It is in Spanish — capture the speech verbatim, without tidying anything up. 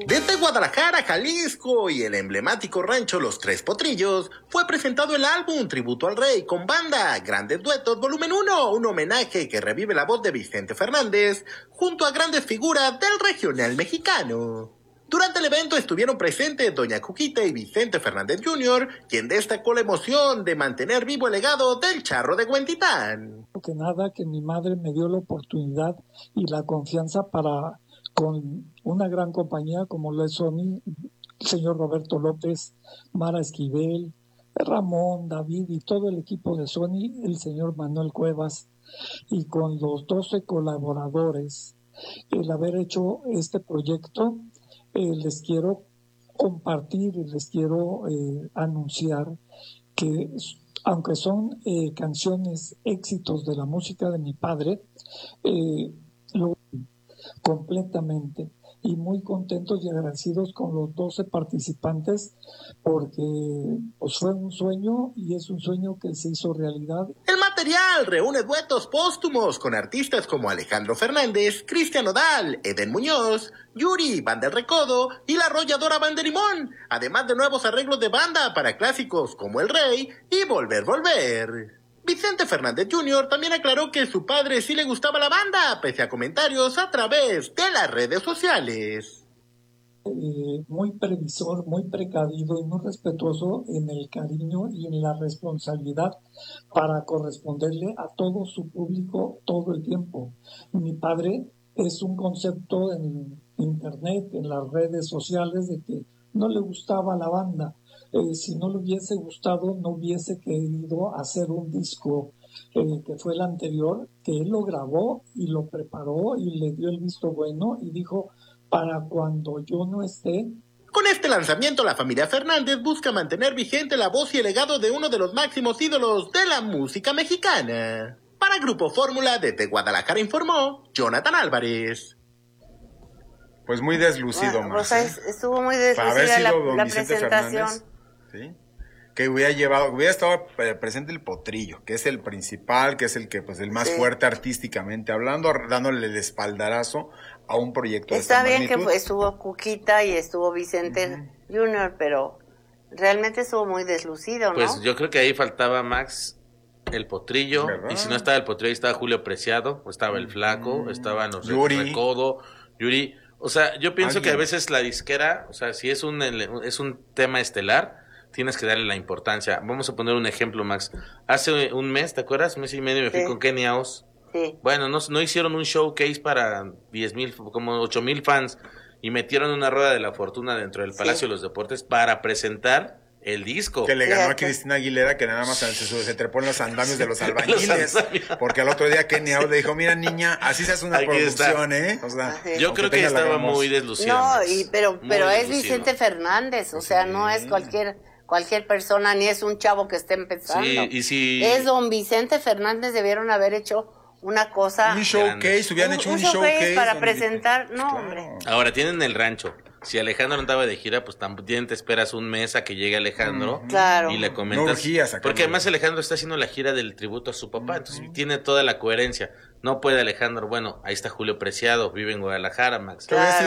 Desde Guadalajara, Jalisco y el emblemático rancho Los Tres Potrillos, fue presentado el álbum Tributo al Rey con banda Grandes Duetos Volumen uno, un homenaje que revive la voz de Vicente Fernández junto a grandes figuras del regional mexicano. Durante el evento estuvieron presentes Doña Cuquita y Vicente Fernández junior, quien destacó la emoción de mantener vivo el legado del Charro de Huentitán. Que nada, que mi madre me dio la oportunidad y la confianza para, con una gran compañía como lo es Sony, el señor Roberto López, Mara Esquivel, Ramón, David y todo el equipo de Sony, el señor Manuel Cuevas, y con los doce colaboradores, el haber hecho este proyecto, eh, les quiero compartir y les quiero eh, anunciar que aunque son eh, canciones, éxitos de la música de mi padre, eh, lo completamente y muy contentos y agradecidos con los doce participantes porque pues, fue un sueño y es un sueño que se hizo realidad. El material reúne duetos póstumos con artistas como Alejandro Fernández, Cristian Nodal, Eden Muñoz, Yuri, Banda El Recodo y la arrolladora Banda Limón, además de nuevos arreglos de banda para clásicos como El Rey y Volver, Volver. Vicente Fernández junior también aclaró que su padre sí le gustaba la banda, pese a comentarios a través de las redes sociales. Eh, muy previsor, muy precavido y muy respetuoso en el cariño y en la responsabilidad para corresponderle a todo su público todo el tiempo. Mi padre es un concepto en internet, en las redes sociales, de que no le gustaba la banda. Eh, si no le hubiese gustado, no hubiese querido hacer un disco eh, que fue el anterior, que él lo grabó y lo preparó y le dio el visto bueno y dijo, para cuando yo no esté. Con este lanzamiento, la familia Fernández busca mantener vigente la voz y el legado de uno de los máximos ídolos de la música mexicana. Para Grupo Fórmula, desde Guadalajara informó Jonathan Álvarez. Pues muy deslucido, bueno, más. Pues ¿eh? estuvo muy deslucida la, la presentación. Fernández, ¿sí? Que hubiera llevado, hubiera estado presente el Potrillo, que es el principal, que es el que, pues, el más sí. fuerte artísticamente hablando, dándole el espaldarazo a un proyecto de Está esta bien magnitud. Que estuvo Cuquita y estuvo Vicente uh-huh. junior, pero realmente estuvo muy deslucido, ¿no? Pues yo creo que ahí faltaba Max, el Potrillo, ¿verdad? Y si no estaba el Potrillo, estaba Julio Preciado, o estaba el Flaco, uh-huh. estaban los Yuri. Recodo, Yuri. O sea, yo pienso ¿Alguien? que a veces la disquera, o sea, si es un es un tema estelar, tienes que darle la importancia. Vamos a poner un ejemplo, Max. Hace un mes, ¿te acuerdas? Un mes y medio me fui sí. con Kenny Aos. Sí. Bueno, no, no hicieron un showcase para diez mil, como ocho mil fans, y metieron una rueda de la fortuna dentro del Palacio sí. de los Deportes para presentar el disco. Que le ganó sí, a Cristina Aguilera, que nada más se, se trepó en los andamios de los albañiles. Porque al otro día Kenny Aos le dijo, mira niña, así se hace una Aquí producción, está. ¿eh? O sea, sí. yo creo que estaba muy deslucido. No, y, pero, pero es Vicente Fernández, o sea, sí. no es cualquier... cualquier persona, ni es un chavo que esté empezando. Sí, y si... Es don Vicente Fernández, debieron haber hecho una cosa... Un showcase, hubieran un, hecho un, un showcase. showcase para donde... presentar, no, claro. hombre. Ahora, tienen el rancho. Si Alejandro andaba de gira, pues también te esperas un mes a que llegue Alejandro. Mm, claro. Y le comentas. No urgías, porque además Alejandro está haciendo la gira del tributo a su papá, entonces mm. tiene toda la coherencia. No puede Alejandro, bueno, ahí está Julio Preciado, vive en Guadalajara, Max. Claro.